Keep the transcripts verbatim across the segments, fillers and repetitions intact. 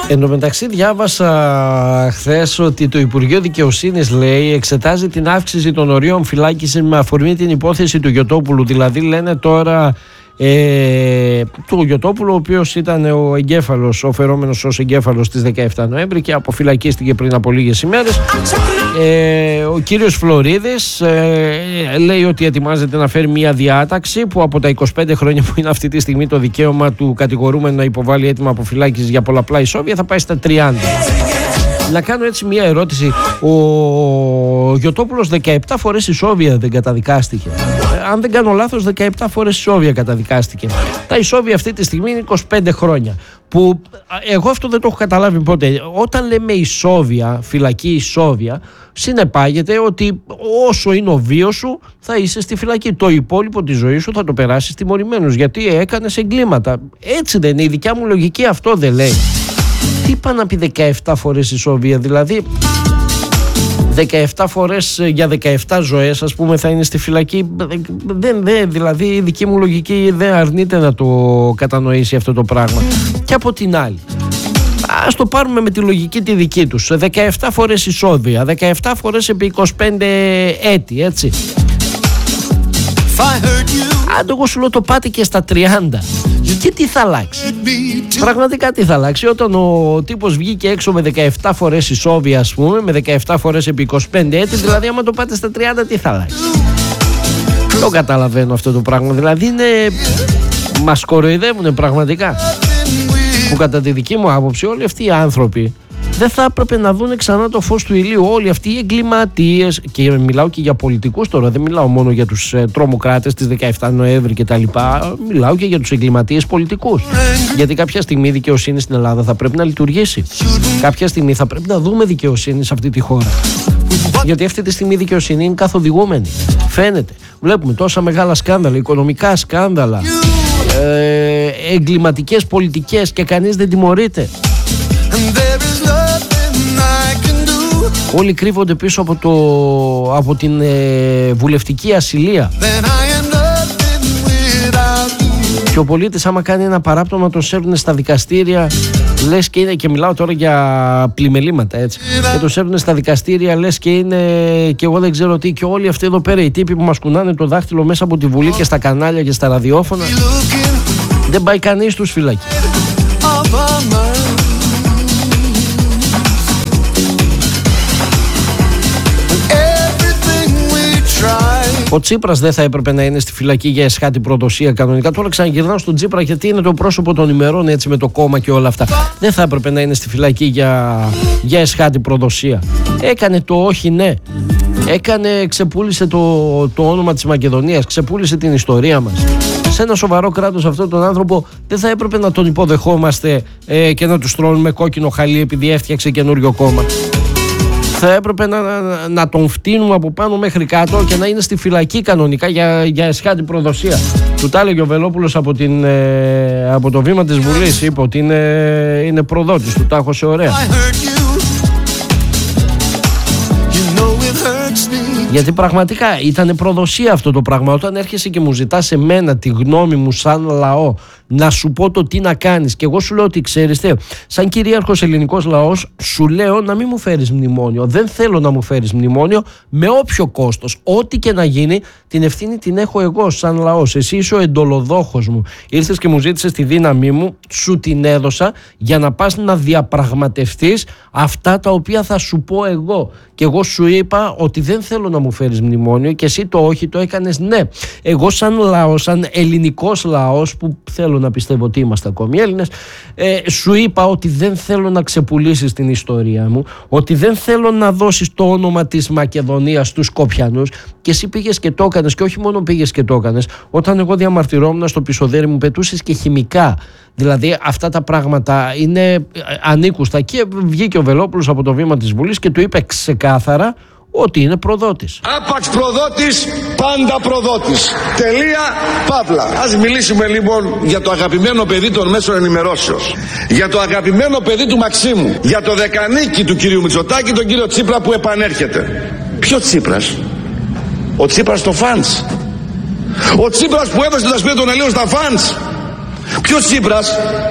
Εν τω μεταξύ διάβασα χθες ότι το Υπουργείο Δικαιοσύνης, λέει, εξετάζει την αύξηση των ορίων φυλάκισης με αφορμή την υπόθεση του Γιωτόπουλου. Δηλαδή λένε τώρα ε, του Γιωτόπουλου, ο οποίος ήταν ο εγκέφαλος, ο φερόμενος ως εγκέφαλος της δεκαεφτά Νοέμβρη και αποφυλακίστηκε πριν από λίγες ημέρες. Ε, ο κύριος Φλωρίδης ε, λέει ότι ετοιμάζεται να φέρει μια διάταξη που από τα είκοσι πέντε χρόνια που είναι αυτή τη στιγμή το δικαίωμα του κατηγορούμενου να υποβάλει αίτημα αποφυλάκησης για πολλαπλά ισόβια θα πάει στα τριάντα. Να κάνω έτσι μια ερώτηση. Ο Γιωτόπουλος δεκαεπτά φορές ισόβια δεν καταδικάστηκε? Ε, αν δεν κάνω λάθος, δεκαεπτά φορές ισόβια καταδικάστηκε. Τα ισόβια αυτή τη στιγμή είναι είκοσι πέντε χρόνια. Που εγώ αυτό δεν το έχω καταλάβει ποτέ. Όταν λέμε ισόβια, φυλακή ισόβια, συνεπάγεται ότι όσο είναι ο βίος σου θα είσαι στη φυλακή. Το υπόλοιπο της ζωής σου θα το περάσεις τιμωρημένος, γιατί έκανες εγκλήματα. Έτσι δεν είναι? Η δικιά μου λογική αυτό δεν λέει? Τι είπα να πει δεκαεπτά φορές ισόβια? Δηλαδή δεκαεπτά φορές για δεκαεπτά ζωές, ας πούμε, θα είναι στη φυλακή. Δεν, δεν, δηλαδή η δική μου λογική δεν αρνείται να το κατανοήσει αυτό το πράγμα. Και από την άλλη, ας το πάρουμε με τη λογική τη δική τους. δεκαεπτά φορές ισόβια, δεκαεπτά φορές επί είκοσι πέντε έτη, έτσι. Αν εγώ σου λέω το πάτε και στα τριάντα, και τι θα αλλάξει? Πραγματικά τι θα αλλάξει? Όταν ο τύπος βγήκε έξω με δεκαεπτά φορές ισόβια, ας πούμε, με δεκαεπτά φορές επί είκοσι πέντε έτη, δηλαδή άμα το πάτε στα τριάντα, τι θα αλλάξει? Το καταλαβαίνω αυτό το πράγμα. Δηλαδή είναι... μας κοροϊδεύουν πραγματικά. Που κατά τη δική μου άποψη όλοι αυτοί οι άνθρωποι δεν θα έπρεπε να δουν ξανά το φως του ηλίου. Όλοι αυτοί οι εγκληματίες, και μιλάω και για πολιτικούς τώρα, δεν μιλάω μόνο για τους ε, τρομοκράτες της δεκαεφτά Νοέμβρη και τα λοιπά, μιλάω και για τους εγκληματίες πολιτικούς. Γιατί κάποια στιγμή η δικαιοσύνη στην Ελλάδα θα πρέπει να λειτουργήσει. Κάποια στιγμή θα πρέπει να δούμε δικαιοσύνη σε αυτή τη χώρα. Γιατί αυτή τη στιγμή η δικαιοσύνη είναι καθοδηγούμενη. Φαίνεται. Βλέπουμε τόσα μεγάλα σκάνδαλα, οικονομικά σκάνδαλα, ε, εγκληματικές πολιτικές και κανείς δεν τιμωρείται. Όλοι κρύβονται πίσω από, το, από την ε, βουλευτική ασυλία. Και ο πολίτης άμα κάνει ένα παράπτωμα τον σέρνουν στα δικαστήρια, λες και είναι, και μιλάω τώρα για πλημελήματα, έτσι, και τον σέρνουν στα δικαστήρια, λες και είναι και εγώ δεν ξέρω τι. Και όλοι αυτοί εδώ πέρα οι τύποι που μας κουνάνε το δάχτυλο μέσα από τη Βουλή και στα κανάλια και στα ραδιόφωνα, δεν πάει κανείς τους φυλακή. Ο Τσίπρας δεν θα έπρεπε να είναι στη φυλακή για εσχάτη προδοσία κανονικά? Τώρα ξαναγυρνάω στον Τσίπρα γιατί είναι το πρόσωπο των ημερών, έτσι, με το κόμμα και όλα αυτά. Δεν θα έπρεπε να είναι στη φυλακή για, για εσχάτη προδοσία? Έκανε το όχι ναι. Έκανε, ξεπούλησε το, το όνομα της Μακεδονίας, ξεπούλησε την ιστορία μας. Σε ένα σοβαρό κράτος αυτόν τον άνθρωπο δεν θα έπρεπε να τον υποδεχόμαστε ε, και να του στρώνουμε κόκκινο χαλί επειδή έφτιαξε καινούριο κόμμα? Θα έπρεπε να, να, να τον φτύνουμε από πάνω μέχρι κάτω και να είναι στη φυλακή κανονικά για, για εσχάτη προδοσία. Του τα έλεγε ο Βελόπουλος από, την, ε, από το βήμα της Βουλής. Είπε ότι είναι, είναι προδότης, του τα έχωσε ωραία. Γιατί πραγματικά ήταν προδοσία αυτό το πράγμα. Όταν έρχεσαι και μου ζητάς εμένα τη γνώμη μου σαν λαό, να σου πω το τι να κάνεις, και εγώ σου λέω ότι ξέρεις τι, σαν κυρίαρχος ελληνικός λαός σου λέω να μην μου φέρεις μνημόνιο. Δεν θέλω να μου φέρεις μνημόνιο με όποιο κόστος. Ό,τι και να γίνει, την ευθύνη την έχω εγώ σαν λαός. Εσύ είσαι ο εντολοδόχος μου. Ήρθες και μου ζήτησες τη δύναμή μου, σου την έδωσα για να πας να διαπραγματευτείς αυτά τα οποία θα σου πω εγώ. Και εγώ σου είπα ότι δεν θέλω να μου φέρεις μνημόνιο και εσύ το όχι το έκανες ναι. Εγώ σαν λαός, σαν ελληνικός λαός, που θέλω να πιστεύω ότι είμαστε ακόμη Έλληνες, ε, σου είπα ότι δεν θέλω να ξεπουλήσεις την ιστορία μου, ότι δεν θέλω να δώσεις το όνομα της Μακεδονίας στους Σκοπιανούς, και εσύ πήγες και το έκανες. Και όχι μόνο πήγες και το έκανες, όταν εγώ διαμαρτυρόμουν στο πισωδέρι μου πετούσες και χημικά. Δηλαδή αυτά τα πράγματα είναι ανήκουστα. Και βγήκε ο Βελόπουλος από το βήμα της Βουλής και του είπε ξεκάθαρα ότι είναι προδότης. Άπαξ προδότης, πάντα προδότης. Τελεία, παύλα. Ας μιλήσουμε λοιπόν για το αγαπημένο παιδί των μέσων ενημερώσεως. Για το αγαπημένο παιδί του Μαξίμου. Για το δεκανίκη του κυρίου Μητσοτάκη, τον κύριο Τσίπρα που επανέρχεται. Ποιο Τσίπρας? Ο Τσίπρας στο φαντς. Ο Τσίπρας που έδωσε τα σπίτια των Ελλήνων στα φαντς. Ποιος Τσίπρας?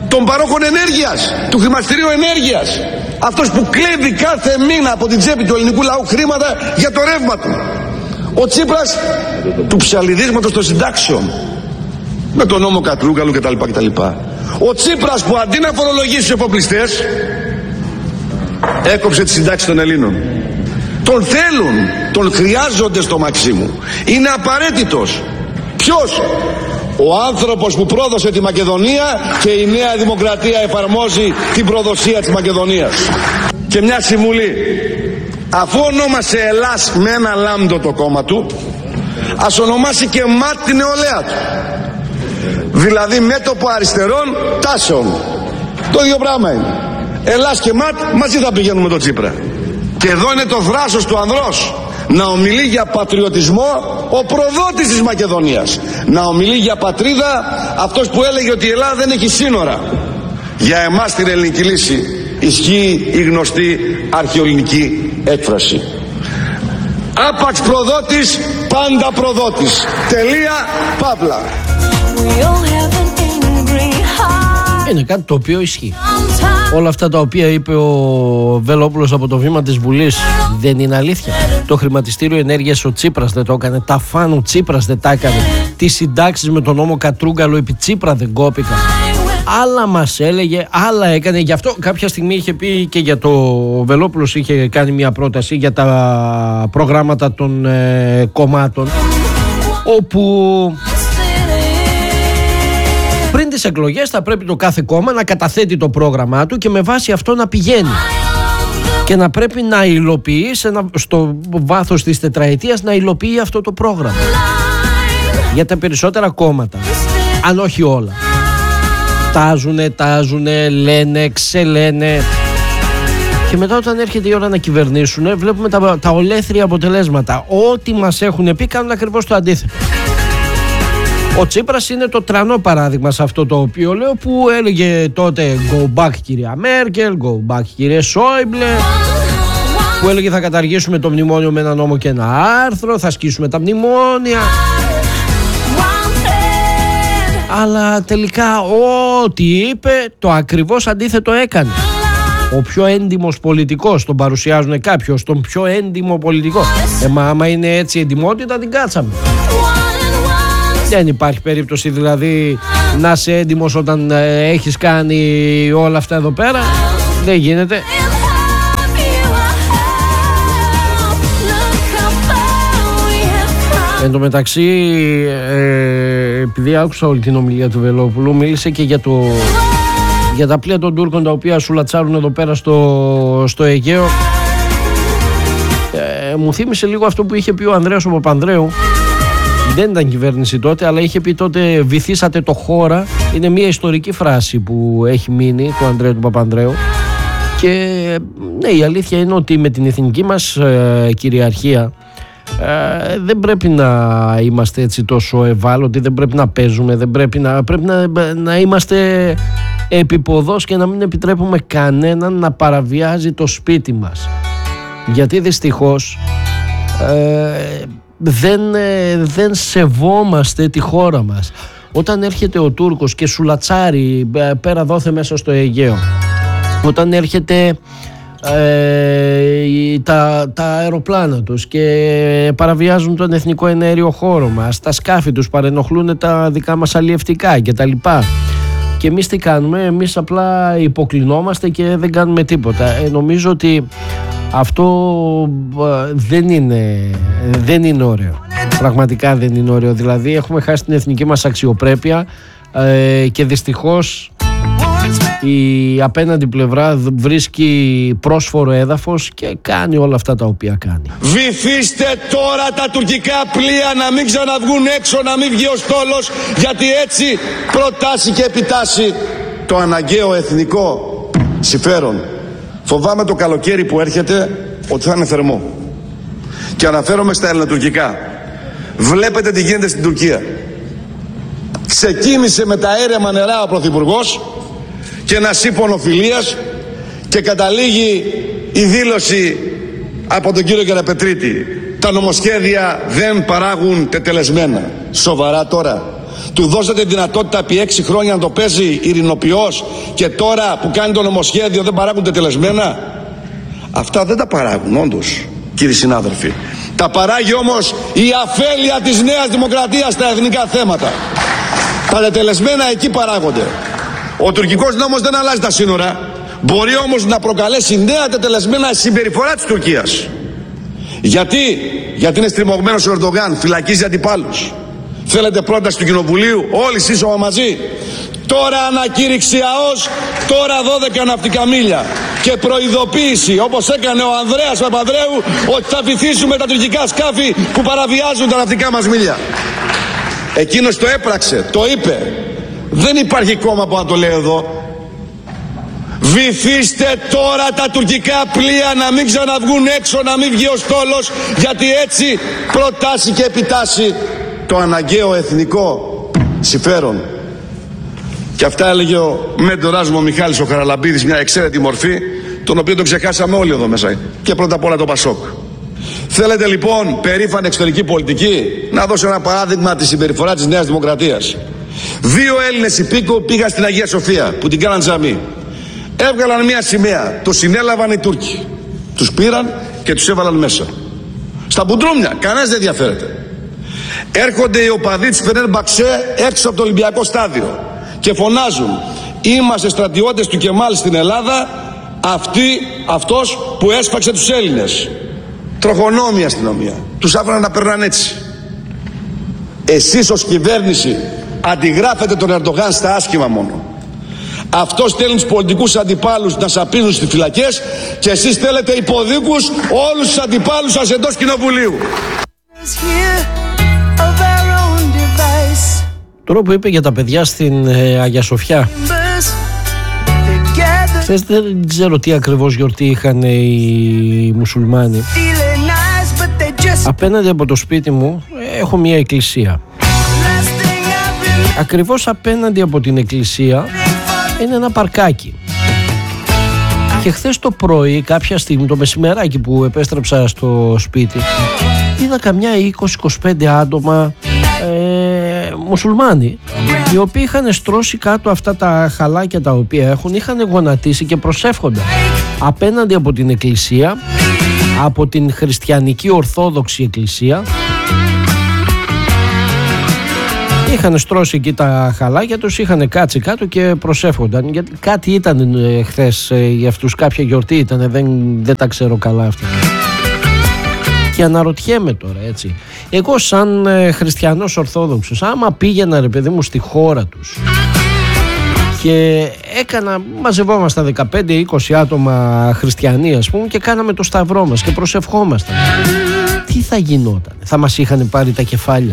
των παρόχων ενέργειας, του χρηματιστηρίου ενέργειας, αυτός που κλέβει κάθε μήνα από την τσέπη του ελληνικού λαού χρήματα για το ρεύμα του. Ο Τσίπρας του ψαλιδίσματος των συντάξεων με τον νόμο Κατρούγκαλου κτλ, κτλ. Ο Τσίπρας που αντί να φορολογήσει τους εφοπλιστές έκοψε τις συντάξεις των Ελλήνων. Τον θέλουν, τον χρειάζονται στο Μαξίμου. Είναι απαραίτητος. Ποιος? Ο άνθρωπος που πρόδωσε τη Μακεδονία και η Νέα Δημοκρατία εφαρμόζει την προδοσία της Μακεδονίας. Και μια συμβουλή. Αφού ονόμασε Ελλάς με ένα λάμδο το κόμμα του, ας ονομάσει και ΜΑΤ την νεολαία του. Δηλαδή μέτωπο αριστερών τάσεων. Το ίδιο πράγμα είναι. Ελλάς και ΜΑΤ μαζί θα πηγαίνουμε το Τσίπρα. Και εδώ είναι το θράσος του ανδρός. Να ομιλεί για πατριωτισμό ο προδότης της Μακεδονίας. Να ομιλεί για πατρίδα αυτός που έλεγε ότι η Ελλάδα δεν έχει σύνορα. Για εμάς την ελληνική λύση ισχύει η γνωστή αρχαιοελληνική έκφραση. Άπαξ προδότης, πάντα προδότης. Τελεία, παύλα. Είναι κάτι το οποίο ισχύει. Όλα αυτά τα οποία είπε ο Βελόπουλος από το βήμα της Βουλής δεν είναι αλήθεια. Το χρηματιστήριο ενέργειας ο Τσίπρας δεν το έκανε. Τα φαν ο Τσίπρας δεν τα έκανε. Τις συντάξεις με τον νόμο Κατρούγκαλο επί Τσίπρα δεν κόπηκαν. Άλλα μας έλεγε, άλλα έκανε. Γι' αυτό κάποια στιγμή είχε πει και για το Βελόπουλος, είχε κάνει μια πρόταση για τα προγράμματα των ε, κομμάτων, όπου πριν τις εκλογές θα πρέπει το κάθε κόμμα να καταθέτει το πρόγραμμά του και με βάση αυτό να πηγαίνει και να πρέπει να υλοποιεί σε ένα, στο βάθος της τετραετίας να υλοποιεί αυτό το πρόγραμμα. Για τα περισσότερα κόμματα, αν όχι όλα, τάζουνε, τάζουνε, λένε, ξελένε και μετά όταν έρχεται η ώρα να κυβερνήσουν βλέπουμε τα, τα ολέθρια αποτελέσματα. Ό,τι μας έχουν πει κάνουν ακριβώς το αντίθετο. Ο Τσίπρας είναι το τρανό παράδειγμα σε αυτό το οποίο λέω, που έλεγε τότε go back κυρία Μέρκελ, go back κύριε Σόιμπλε, που έλεγε θα καταργήσουμε το μνημόνιο με ένα νόμο και ένα άρθρο, θα σκίσουμε τα μνημόνια. Αλλά τελικά ό,τι είπε το ακριβώς αντίθετο έκανε. Ο πιο έντιμος πολιτικός, τον παρουσιάζουν κάποιος, τον πιο έντιμο πολιτικό. Ε, μα άμα είναι έτσι η εντιμότητα την κάτσαμε. Δεν υπάρχει περίπτωση δηλαδή να είσαι έντιμος όταν ε, έχεις κάνει όλα αυτά εδώ πέρα. Δεν γίνεται. Εν τω μεταξύ, ε, επειδή άκουσα όλη την ομιλία του Βελόπουλου, μίλησε και για, το, για τα πλοία των Τούρκων τα οποία σουλατσάρουν εδώ πέρα στο, στο Αιγαίο. Ε, μου θύμισε λίγο αυτό που είχε πει ο Ανδρέας ο Παπανδρέου. Δεν ήταν κυβέρνηση τότε, αλλά είχε πει τότε «βυθίσατε το χώρα». Είναι μια ιστορική φράση που έχει μείνει του Ανδρέου του Παπανδρέου. Και ναι, η αλήθεια είναι ότι με την εθνική μας ε, κυριαρχία ε, δεν πρέπει να είμαστε έτσι τόσο ευάλωτοι, δεν πρέπει να παίζουμε, δεν πρέπει να, πρέπει να, να είμαστε επιποδός και να μην επιτρέπουμε κανέναν να παραβιάζει το σπίτι μας. Γιατί δυστυχώς ε, δεν, δεν σεβόμαστε τη χώρα μας. Όταν έρχεται ο Τούρκος και σουλατσάρει πέρα δόθε μέσα στο Αιγαίο, όταν έρχεται ε, τα, τα αεροπλάνα τους και παραβιάζουν τον εθνικό εναέριο χώρο μας, τα σκάφη τους παρενοχλούν τα δικά μας αλλιευτικά κτλ. Και εμείς τι κάνουμε? Εμείς απλά υποκλεινόμαστε και δεν κάνουμε τίποτα. Ε, νομίζω ότι αυτό ε, δεν είναι, δεν είναι ωραίο. Πραγματικά δεν είναι ωραίο. Δηλαδή έχουμε χάσει την εθνική μας αξιοπρέπεια ε, και δυστυχώς η απέναντι πλευρά βρίσκει πρόσφορο έδαφος και κάνει όλα αυτά τα οποία κάνει. Βυθίστε τώρα τα τουρκικά πλοία να μην ξαναβγούν έξω, να μην βγει ο στόλος, γιατί έτσι προτάσει και επιτάσσει το αναγκαίο εθνικό συμφέρον. Φοβάμαι το καλοκαίρι που έρχεται ότι θα είναι θερμό. Και αναφέρομαι στα ελληνοτουρκικά. Βλέπετε τι γίνεται στην Τουρκία. Ξεκίνησε με τα έρεμα νερά ο Πρωθυπουργός και ένα σύμφωνο φιλίας και καταλήγει η δήλωση από τον κύριο Καραπετρίτη. Τα νομοσχέδια δεν παράγουν τετελεσμένα. Σοβαρά τώρα? Του δώσατε δυνατότητα επί έξι χρόνια να το παίζει ειρηνοποιός και τώρα που κάνει το νομοσχέδιο δεν παράγουν τετελεσμένα. Αυτά δεν τα παράγουν όντως, κύριοι συνάδελφοι. Τα παράγει όμως η αφέλεια της Νέας Δημοκρατίας στα εθνικά θέματα. Τα τετελεσμένα εκεί παράγονται. Ο τουρκικός νόμος δεν αλλάζει τα σύνορα. Μπορεί όμως να προκαλέσει νέα τετελεσμένα συμπεριφορά της Τουρκίας. Γιατί, γιατί είναι στριμωγμένος ο Ερντογάν, φυλακίζει αντιπάλους. Θέλετε πρόταση του Κοινοβουλίου, όλοι σύσσωμα μαζί. Τώρα ανακήρυξη ΑΟΣ, τώρα δώδεκα ναυτικά μίλια. Και προειδοποίηση, όπως έκανε ο Ανδρέας Παπανδρέου, ότι θα βυθίσουμε τα τουρκικά σκάφη που παραβιάζουν τα ναυτικά μας μίλια. Εκείνος το έπραξε, το είπε. Δεν υπάρχει κόμμα που να το λέει εδώ. Βυθίστε τώρα τα τουρκικά πλοία να μην ξαναβγούν έξω, να μην βγει ο στόλος, γιατί έτσι προτάσει και επιτάσσει το αναγκαίο εθνικό συμφέρον. Και αυτά έλεγε ο μέντορας μου ο Μιχάλης ο Χαραλαμπίδης, μια εξαίρετη μορφή, τον οποίο τον ξεχάσαμε όλοι εδώ μέσα. Και πρώτα απ' όλα το Πασόκ. Θέλετε λοιπόν περήφανη εξωτερική πολιτική? Να δώσω ένα παράδειγμα τη συμπεριφορά της Νέας Δημοκρατίας. Δύο Έλληνες υπήκοοι πήγαν στην Αγία Σοφία που την κάναν τζαμί. Έβγαλαν μια σημαία, το συνέλαβαν οι Τούρκοι. Τους πήραν και τους έβαλαν μέσα. Στα μπουντρούμια, κανένας δεν ενδιαφέρεται. Έρχονται οι οπαδοί της Φενέρμπαξε έξω από το Ολυμπιακό στάδιο και φωνάζουν: είμαστε στρατιώτες του Κεμάλ στην Ελλάδα, αυτή, αυτός που έσφαξε τους Έλληνες. Τροχονόμη αστυνομία. Τους άφηναν να περνάνε έτσι. Εσείς ως κυβέρνηση αντιγράφετε τον Ερντογάν στα άσχημα μόνο. Αυτός στέλνει τους πολιτικούς αντιπάλους να σαπίζουν στις φυλακές και εσείς θέλετε υποδίκους όλους τους αντιπάλους σας εντός κοινοβουλίου. Τώρα που είπε για τα παιδιά στην ε, Αγία Σοφιά, χθες δεν ξέρω τι ακριβώς γιορτή είχαν οι μουσουλμάνοι. Απέναντι από το σπίτι μου έχω μια εκκλησία. Ακριβώς απέναντι από την εκκλησία είναι ένα παρκάκι. Και χθες το πρωί, κάποια στιγμή, το μεσημεράκι που επέστρεψα στο σπίτι, είδα καμιά είκοσι με είκοσι πέντε άτομα ε, μουσουλμάνοι, οι οποίοι είχαν στρώσει κάτω αυτά τα χαλάκια τα οποία έχουν, είχαν γονατίσει και προσεύχονταν απέναντι από την εκκλησία, από την χριστιανική ορθόδοξη εκκλησία. Είχαν στρώσει εκεί τα χαλάκια τους, είχαν κάτσει κάτω και προσεύχονταν. Γιατί κάτι ήταν ε, χθες ε, για αυτούς, κάποια γιορτή ήταν, δεν, δεν τα ξέρω καλά αυτά. Και αναρωτιέμαι τώρα, έτσι, εγώ σαν ε, χριστιανός ορθόδοξος, άμα πήγαινα ρε παιδί μου στη χώρα τους και έκανα, μαζευόμασταν δεκαπέντε είκοσι άτομα χριστιανοί ας πούμε και κάναμε το σταυρό μας και προσευχόμασταν, τι θα γινόταν? Θα μας είχαν πάρει τα κεφάλια?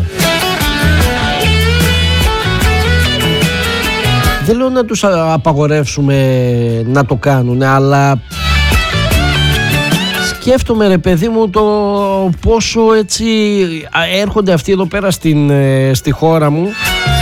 Δεν λέω να τους απαγορεύσουμε να το κάνουν, αλλά σκέφτομαι ρε παιδί μου το πόσο έτσι έρχονται αυτοί εδώ πέρα στην, στη χώρα μου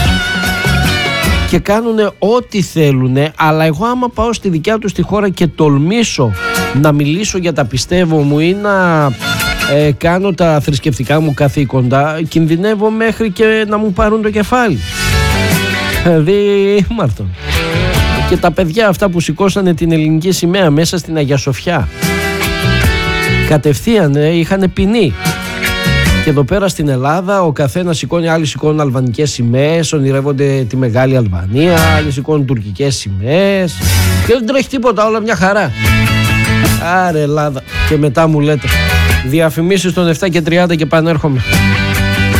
και κάνουν ό,τι θέλουν, αλλά εγώ άμα πάω στη δικιά τους τη χώρα και τολμήσω να μιλήσω για τα πιστεύω μου ή να ε, κάνω τα θρησκευτικά μου καθήκοντα, κινδυνεύω μέχρι και να μου πάρουν το κεφάλι. Δηλαδή ήμαρτον. Και τα παιδιά αυτά που σηκώσανε την ελληνική σημαία μέσα στην Αγία Σοφιά, κατευθείαν ε, είχαν ποινή. Και εδώ πέρα στην Ελλάδα ο καθένας σηκώνει, άλλοι σηκώνουν αλβανικές σημαίες, ονειρεύονται τη Μεγάλη Αλβανία, άλλοι σηκώνουν τουρκικές σημαίες και δεν τρέχει τίποτα, όλα μια χαρά. Άρε Ελλάδα. Και μετά μου λέτε διαφημίσεις των επτά και τριάντα και πανέρχομαι.